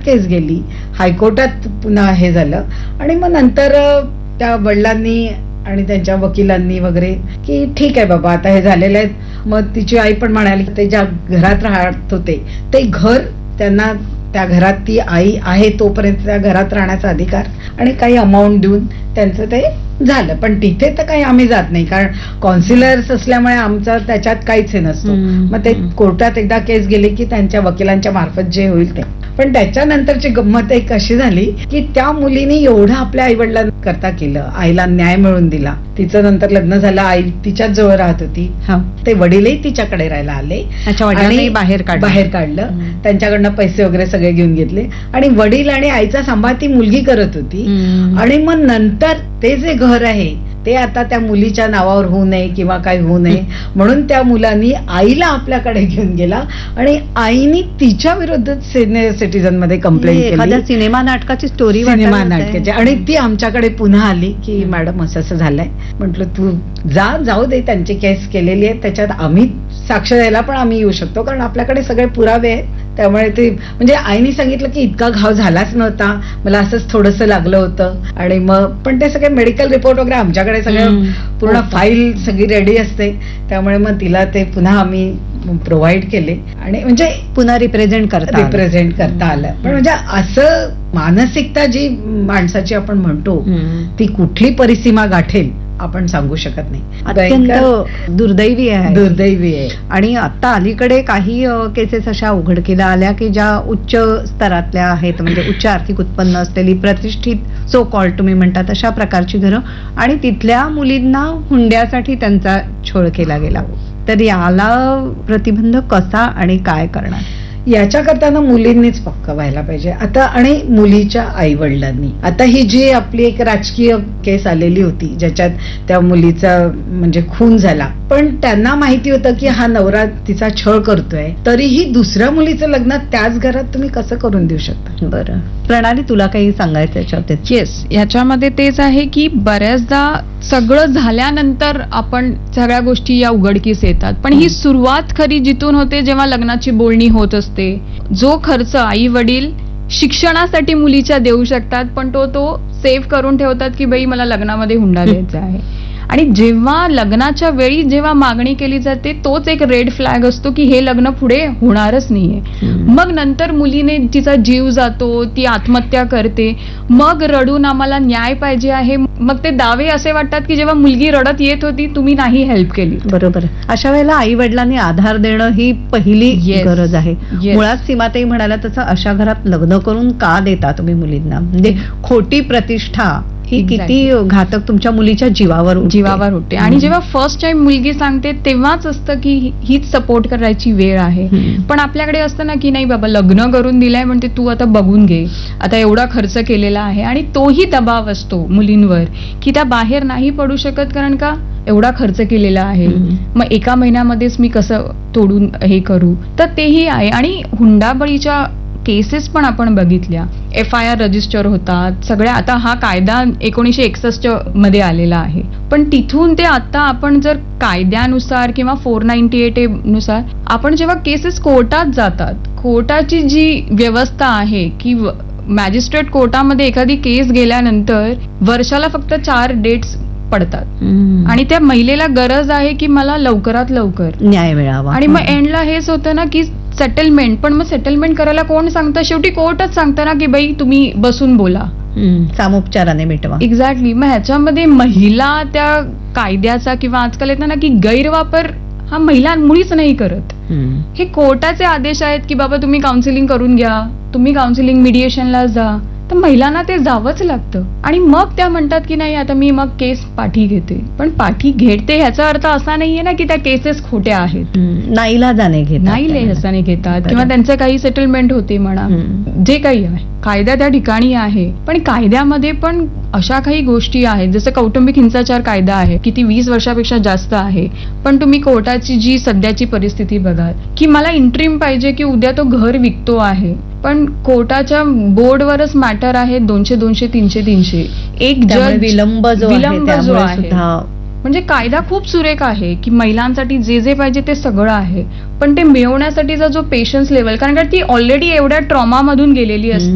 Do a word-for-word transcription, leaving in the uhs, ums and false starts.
केस गेली, हायकोर्टात पुन्हा हे झालं आणि मग नंतर त्या वडिलांनी आणि त्यांच्या वकिलांनी वगैरे की ठीक आहे बाबा आता हे झालेलं आहे. मग तिची आई पण म्हणाली ते ज्या घरात राहत होते ते घर त्यांना, त्या घरात ती आई आहे तोपर्यंत त्या घरात राहण्याचा अधिकार आणि काही अमाऊंट देऊन त्यांचं ते झालं. पण तिथे तर काही आम्ही जात नाही कारण कॉन्सिलर्स असल्यामुळे आमचं त्याच्यात काहीच हे नसतो. मग ते कोर्टात एकदा केस गेली की त्यांच्या वकिलांच्या मार्फत जे होईल ते. पण त्याच्यानंतरची गंमत एक अशी झाली की त्या मुलीने एवढं आपल्या आई वडिलांकरता केलं, आईला न्याय मिळवून दिला. तिचं नंतर लग्न झालं, आई तिच्याच जवळ राहत होती, ते वडीलही तिच्याकडे राहायला आले आणि बाहेर बाहेर काढलं, त्यांच्याकडनं पैसे वगैरे सगळे घेऊन घेतले आणि वडील आणि आईचा सांभाळ ती मुलगी करत होती. आणि मग नंतर ते जे घर आहे ते आता त्या मुलीच्या नावावर होऊ नये किंवा काही होऊ नये म्हणून त्या मुलांनी आईला आपल्याकडे घेऊन गेला आणि आईनी तिच्या विरुद्ध सिनियर सिटीजन मध्ये कंप्लेंट केली. सिनेमा नाटकाची स्टोरी, सिनेमा नाटकाची. आणि ती आमच्याकडे पुन्हा आली की मॅडम असं असं झालंय. म्हटलं तू जा, जाऊ दे, त्यांची केस केलेली आहे, त्याच्यात आम्ही साक्ष द्यायला पण आम्ही येऊ शकतो कारण आपल्याकडे सगळे पुरावे आहेत. त्यामुळे ते म्हणजे आईनी सांगितलं की इतका घाव झालाच नव्हता, मला असंच थोडंसं लागलं होतं. आणि मग पण ते सगळे मेडिकल रिपोर्ट वगैरे आमच्याकडे सगळं पूर्ण फाईल सगळी रेडी असते. त्यामुळे मग तिला ते पुन्हा आम्ही प्रोव्हाइड केले आणि म्हणजे पुन्हा रिप्रेझेंट करता रिप्रेझेंट करता आलं. पण म्हणजे असं मानसिकता जी माणसाची आपण म्हणतो ती कुठली परिसीमा गाठेल आपण सांगू शकत नाही. अत्यंत दुर्दैवी आहे, दुर्दैवी आहे. आणि आता अलीकडे काही केसेस अशा उघडकीला आल्या की ज्या उच्च स्तरातल्या आहेत, म्हणजे उच्च आर्थिक उत्पन्न असलेली प्रतिष्ठित सो कॉल तुम्ही म्हणतात अशा प्रकारची घरं, आणि तिथल्या मुलींना हुंड्यासाठी त्यांचा छळ केला गेला. तर याला प्रतिबंध कसा आणि काय करणार? याच्याकरता ना मुलींनीच पक्क व्हायला पाहिजे आता, आणि मुलीच्या आई वडिलांनी. आता ही जी आपली एक राजकीय केस आलेली होती ज्याच्यात त्या मुलीचा म्हणजे खून झाला, पण त्यांना माहिती होतं की हा नवरा तिचा छळ करतोय, तरीही दुसऱ्या मुलीचं लग्न त्याच घरात तुम्ही कसं करून देऊ शकता? बरं, प्रणाली तुला काही सांगायचं याच्यात? येस, याच्यामध्ये तेच आहे की बऱ्याचदा सगळं झाल्यानंतर आपण सगळ्या गोष्टी या उघडकीस येतात, पण ही सुरुवात खरी जिथून होते जेव्हा लग्नाची बोलणी होत असते. जो खर्च आई वडील शिक्षणासाठी मुलीच्या देऊ शकतात पण तो तो सेव्ह करून ठेवतात की बाई मला लग्नामध्ये हुंडा द्यायचा आहे, आणि जेव्हा लग्नाच्या वेळी जेव्हा मागणी केली जाते तोच एक रेड फ्लॅग असतो की हे लग्न पुढे होणारच नाहीये. मग नंतर मुलीने तिचा जीव जातो, ती आत्महत्या करते, मग रडून आम्हाला न्याय पाहिजे आहे. मग ते दावे असे वाटतात की जेव्हा मुलगी रडत येत होती तुम्ही नाही हेल्प केली. बरोबर. अशा वेळेला आई वडिलांनी आधार देणं ही पहिली गरज आहे. मुळात सीमाताई म्हणाल्या तसं अशा घरात लग्न करून का देता तुम्ही मुलींना? म्हणजे खोटी प्रतिष्ठा ही किती घातक तुमच्या मुलीच्या जीवावर जीवावर होते. आणि जेव्हा फर्स्ट टाइम मुलगी सांगते तेव्हाच असतं की हीच सपोर्ट करायची वेळ आहे. पण आपल्याकडे असतं ना की नाही बाबा लग्न करून दिलंय म्हणते तू आता बघून घे, आता एवढा खर्च केलेला आहे, आणि तोही दबाव असतो मुलींवर की त्या बाहेर नाही पडू शकत कारण का एवढा खर्च केलेला आहे, मग एका महिन्यामध्येच मी कसं तोडून हे करू. तर तेही आहे. आणि हुंडाबळीच्या केसेस पण आपण बघितल्या, एफ आय आर रजिस्टर होतात सगळ्या. आता हा कायदा एकोणीसशे एकसष्ट मध्ये आलेला आहे, पण तिथून ते आता आपण जर कायद्यानुसार किंवा फोर नाईन्टी एट नुसार आपण जेव्हा केसेस कोर्टात जातात, कोर्टाची जी व्यवस्था आहे की मॅजिस्ट्रेट कोर्टामध्ये एखादी केस गेल्यानंतर वर्षाला फक्त चार डेट्स पडतात, आणि त्या महिलेला गरज आहे की मला लवकरात लवकर न्याय मिळावा. आणि मग एंडला हेच होतं ना की सेटलमेंट, पण मग सेटलमेंट करायला कोण सांगतं? शेवटी कोर्टच सांगतं ना की बाई तुम्ही बसून बोला, सामोपचाराने मिटवा. एक्झॅक्टली. मग ह्याच्यामध्ये महिला त्या कायद्याचा किंवा आजकाल येतं ना की गैरवापर हा महिला मुळीच नाही करत. हे कोर्टाचे आदेश आहेत की बाबा तुम्ही काउन्सिलिंग करून घ्या, तुम्ही काउन्सिलिंग मिडिएशनला जा, तर महिलांना ते जावंच लागतं. आणि मग त्या म्हणतात की नाही आता मी मग केस पाठी घेते, पण पाठी घेते ह्याचा अर्थ असा नाहीये ना की त्या केसेस खोट्या आहेत. नाईलाजाने घेतात, नाईलाजाने घेतात किंवा त्यांचं काही सेटलमेंट होते म्हणा, जे काही आहे कायदा त्या ठिकाणी आहे. पण कायद्यामध्ये पण अशा काही गोष्टी आहेत जसं कौटुंबिक हिंसाचार कायदा आहे की ती वीस वर्षापेक्षा जास्त आहे, पण तुम्ही कोर्टाची जी सध्याची परिस्थिती बघा की मला इंट्रीम पाहिजे की उद्या तो घर विकतो आहे, पण कोर्टाच्या बोर्डवरच मॅटर आहे दोनशे दोनशे तीनशे तीनशे एक जज विलंब जो विलंब जो आहे. सुद्धा म्हणजे कायदा खूप सुरेख आहे की महिलांसाठी जे जे पाहिजे ते सगळं आहे, पण ते मिळवण्यासाठीचा जो पेशन्स लेवल, कारण का ती ऑलरेडी एवढ्या ट्रॉमामधून गेलेली असते